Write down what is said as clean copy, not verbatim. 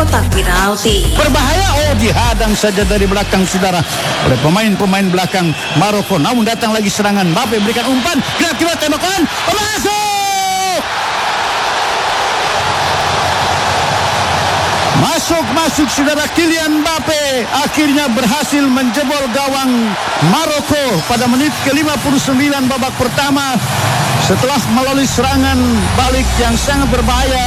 kotak penalti. Berbahaya, dihadang saja dari belakang saudara oleh pemain-pemain belakang Maroko. Namun datang lagi serangan, Mbappe berikan umpan, kira-kira tembakan, masuk saudara. Kylian Mbappe akhirnya berhasil menjebol gawang Maroko pada menit ke-59 babak pertama setelah melalui serangan balik yang sangat berbahaya